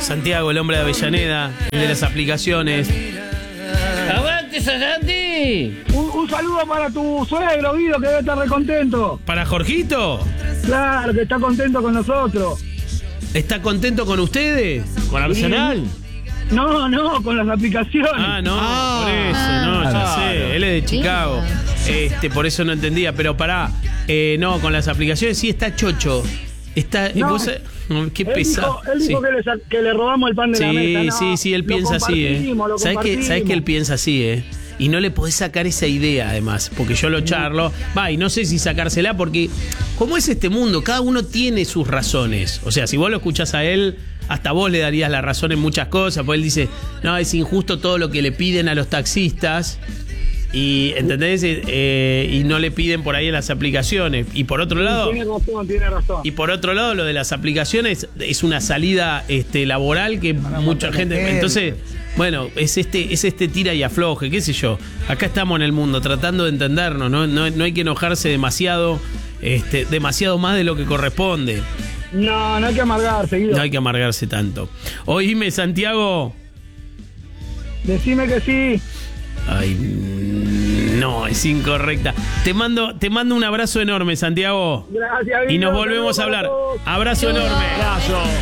Santiago, el hombre de Avellaneda, el de las aplicaciones. ¡Aguante, Sayanti! Un saludo para tu suegro, Guido, que debe estar recontento. ¿Para Jorgito? Claro, que está contento con nosotros. ¿Está contento con ustedes? ¿Con Arsenal? No, con las aplicaciones. Ah, no, por eso, no, ya sé. Él es de Chicago. Por eso no entendía, pero pará. No, con las aplicaciones sí está chocho. Está. No, qué pesado. Él dijo que le robamos el pan de la mesa. Sí, él piensa así, ¿Sabes que él piensa así, Y no le podés sacar esa idea, además, porque yo lo charlo. Y no sé si sacársela, porque como es este mundo, cada uno tiene sus razones. O sea, si vos lo escuchás a él, hasta vos le darías la razón en muchas cosas, porque él dice, no, es injusto todo lo que le piden a los taxistas. Y, ¿entendés? Y no le piden por ahí en las aplicaciones. Y por otro lado... Tiene razón. Y por otro lado, lo de las aplicaciones es una salida laboral que mucha gente... Entonces, bueno, es este tira y afloje, qué sé yo. Acá estamos en el mundo tratando de entendernos, no hay que enojarse demasiado, demasiado más de lo que corresponde. No hay que amargarse, Guido. No hay que amargarse tanto. Oíme, Santiago. Decime que sí. Ay, no, es incorrecta. Te mando un abrazo enorme, Santiago. Gracias, Guido. Y nos volvemos a hablar. Abrazo enorme. Abrazo.